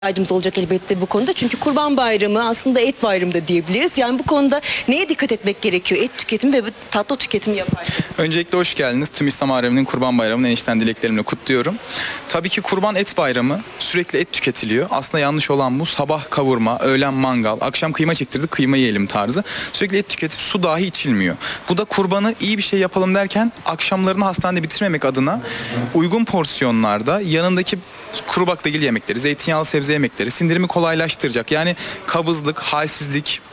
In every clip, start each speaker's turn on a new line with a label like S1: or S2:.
S1: ihtiyacımız olacak elbette bu konuda. Çünkü Kurban Bayramı aslında et bayramı da diyebiliriz. Yani bu konuda neye dikkat etmek gerekiyor et tüketimi ve tatlı tüketimi yaparken?
S2: Öncelikle hoş geldiniz. Tüm İslam aleminin Kurban Bayramı'nı en içten dileklerimle kutluyorum. Tabii ki Kurban et bayramı, sürekli et tüketiliyor. Aslında yanlış olan bu. Sabah kavurma, öğlen mangal, akşam kıyma çektirdik, kıyma yiyelim tarzı. Sürekli et tüketip su dahi içilmiyor. Bu da kurbanı iyi bir şey yapalım derken akşamlarını hastanede bitirmemek adına uygun porsiyonlarda yanındaki kuru baklagil yemekleri, zeytinyağlı sebze yemekleri, sindirimi kolaylaştıracak. Yani kabızlık, halsizlik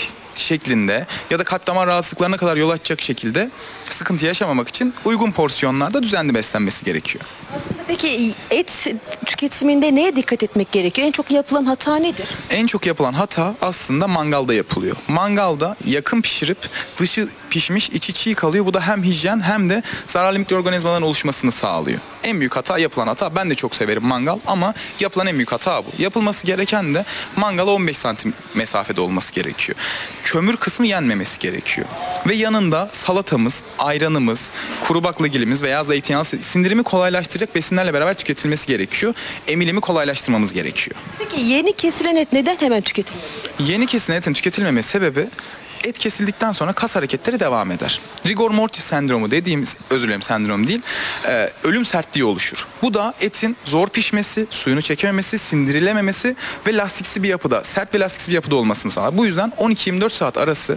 S2: şeklinde ya da kalp damar rahatsızlıklarına kadar yol açacak şekilde sıkıntı yaşamamak için uygun porsiyonlarda düzenli beslenmesi gerekiyor.
S1: Aslında peki et tüketiminde neye dikkat etmek gerekiyor? En çok yapılan hata nedir?
S2: En çok yapılan hata aslında mangalda yapılıyor. Mangalda yakın pişirip dışı pişmiş, içi çiğ kalıyor. Bu da hem hijyen hem de zararlı mikroorganizmaların oluşmasını sağlıyor. En büyük hata, yapılan hata. Ben de çok severim mangal ama yapılan en büyük hata bu. Yapılması gereken de mangala 15 santim mesafede olması gerekiyor. Kömür kısmı yenmemesi gerekiyor. Ve yanında salatamız, ayranımız, kuru baklagilimiz veya zeytinyağlı sindirimi kolaylaştıracak besinlerle beraber tüketilmesi gerekiyor. Emilimi kolaylaştırmamız gerekiyor.
S1: Peki yeni kesilen et neden hemen tüketilmeli?
S2: Yeni kesilen etin tüketilmeme sebebi et kesildikten sonra kas hareketleri devam eder. Rigor mortis sendromu dediğimiz, özür dilerim sendrom değil, ölüm sertliği oluşur. Bu da etin zor pişmesi, suyunu çekememesi, sindirilememesi ve lastiksi bir yapıda, sert ve lastiksi bir yapıda olmasını sağlar. Bu yüzden 12-24 saat arası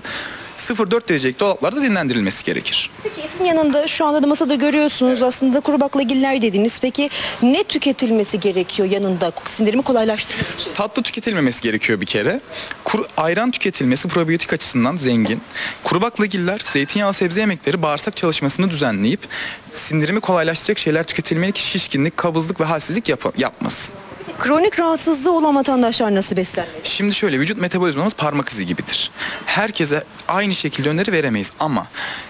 S2: 0-4 derecelik dolaplarda dinlendirilmesi gerekir.
S1: Peki etin yanında şu anda da masada görüyorsunuz aslında kuru baklagiller dediniz. Peki ne tüketilmesi gerekiyor yanında sindirimi kolaylaştırmak için?
S2: Tatlı tüketilmemesi gerekiyor bir kere. Ayran tüketilmesi probiyotik açısından zengin. Kuru baklagiller, zeytinyağlı sebze yemekleri bağırsak çalışmasını düzenleyip sindirimi kolaylaştıracak şeyler tüketilmeli ki şişkinlik, kabızlık ve halsizlik yapmasın.
S1: Kronik rahatsızlığı olan vatandaşlar nasıl beslenmeli?
S2: Şimdi şöyle, vücut metabolizmamız parmak izi gibidir. Herkese aynı şekilde öneri veremeyiz ama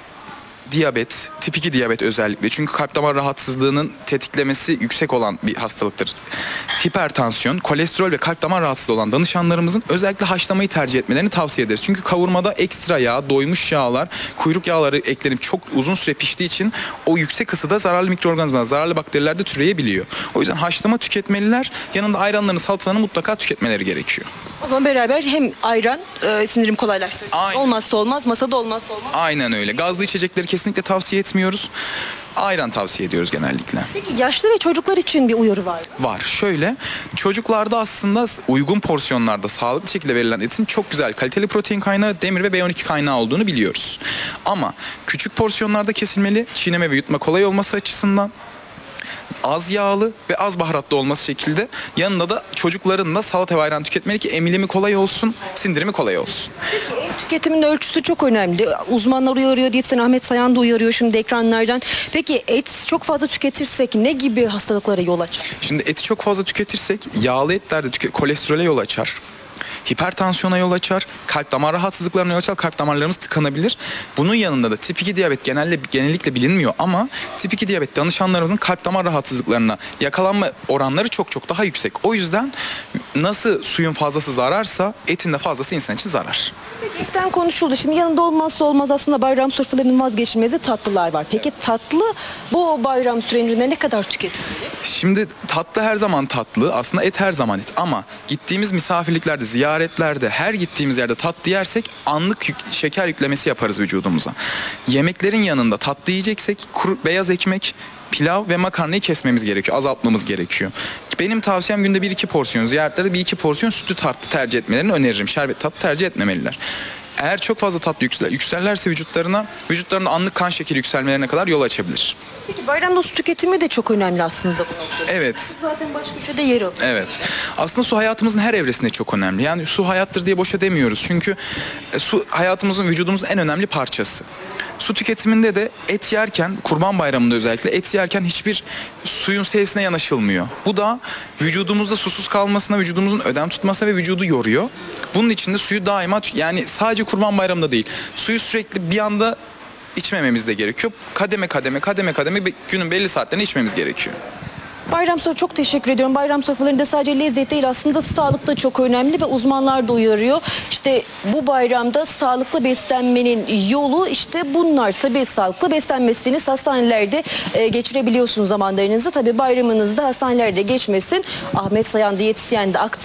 S2: diyabet, tip 2 diyabet özellikle, çünkü kalp damar rahatsızlığının tetiklemesi yüksek olan bir hastalıktır. Hipertansiyon, kolesterol ve kalp damar rahatsızlığı olan danışanlarımızın özellikle haşlamayı tercih etmelerini tavsiye ederiz. Çünkü kavurmada ekstra yağ, doymuş yağlar, kuyruk yağları eklenip çok uzun süre piştiği için o yüksek ısıda zararlı mikroorganizmalar, zararlı bakteriler de türeyebiliyor. O yüzden haşlama tüketmeliler, yanında ayranlarını, salatalarını mutlaka tüketmeleri gerekiyor.
S1: O zaman beraber hem ayran sindirim kolaylaştırıcı.
S2: Aynen.
S1: Olmazsa olmaz, masada olmazsa olmaz.
S2: Aynen öyle. Gazlı içecekleri kesinlikle tavsiye etmiyoruz. Ayran tavsiye ediyoruz genellikle.
S1: Peki yaşlı ve çocuklar için bir uyarı var mı?
S2: Var. Şöyle, çocuklarda aslında uygun porsiyonlarda sağlıklı şekilde verilen etin çok güzel, kaliteli protein kaynağı, demir ve B12 kaynağı olduğunu biliyoruz. Ama küçük porsiyonlarda kesilmeli, çiğneme ve yutma kolay olması açısından az yağlı ve az baharatlı olması şekilde, yanında da çocukların da salata ve ayran tüketmeli ki emilimi kolay olsun, sindirimi kolay olsun.
S1: Et tüketimin ölçüsü çok önemli. Uzmanlar uyarıyor, diyetisyen Ahmet Sayan da uyarıyor şimdi ekranlardan. Peki et çok fazla tüketirsek ne gibi hastalıklara yol açar?
S2: Şimdi eti çok fazla tüketirsek yağlı etlerde kolesterole yol açar. Hipertansiyona yol açar, kalp damar rahatsızlıklarına yol açar, kalp damarlarımız tıkanabilir. Bunun yanında da tip 2 diyabet genellikle bilinmiyor ama tip 2 diyabet danışanlarımızın kalp damar rahatsızlıklarına yakalanma oranları çok daha yüksek. O yüzden nasıl suyun fazlası zararsa etin de fazlası insan için zarar.
S1: Peki etten konuşuldu. Şimdi yanında olmazsa olmaz aslında bayram sofralarının vazgeçilmezi tatlılar var. Peki tatlı bu bayram sürecinde ne kadar tüketilmeli?
S2: Şimdi tatlı her zaman tatlı, aslında et her zaman et ama gittiğimiz misafirliklerde, ziyaretlerde, her gittiğimiz yerde tatlı yersek anlık şeker yüklemesi yaparız vücudumuza. Yemeklerin yanında tatlı yiyeceksek beyaz ekmek, pilav ve makarnayı kesmemiz gerekiyor, azaltmamız gerekiyor. Benim tavsiyem günde 1-2 porsiyon, ziyaretlerde 1-2 porsiyon sütlü tatlı tercih etmelerini öneririm. Şerbet tatlı tercih etmemeliler. Eğer çok fazla tatlı yükselirlerse vücutlarında anlık kan şekeri yükselmelerine kadar yol açabilir.
S1: Peki bayramda su tüketimi de çok önemli aslında bu noktada.
S2: Evet.
S1: Zaten baş köşede yer alıyor.
S2: Evet. Aslında su hayatımızın her evresinde çok önemli. Yani su hayattır diye boşa demiyoruz. Çünkü su hayatımızın, vücudumuzun en önemli parçası. Su tüketiminde de et yerken, Kurban Bayramı'nda özellikle et yerken hiçbir suyun sesine yanaşılmıyor. Bu da vücudumuzda susuz kalmasına, vücudumuzun ödem tutmasına ve vücudu yoruyor. Bunun için de suyu daima, yani sadece Kurban Bayramı'nda değil, suyu sürekli bir anda içmememiz de gerekiyor. Kademe kademe günün belli saatlerinde içmemiz gerekiyor.
S1: Bayram sofrası çok teşekkür ediyorum. Bayram sofralarında sadece lezzet değil aslında sağlık da çok önemli ve uzmanlar da uyarıyor. İşte bu bayramda sağlıklı beslenmenin yolu işte bunlar. Tabii sağlıklı beslenmezseniz hastanelerde geçirebiliyorsunuz zamanlarınızı. Tabii bayramınızda hastanelerde geçmesin. Ahmet Sayan diyetisyen de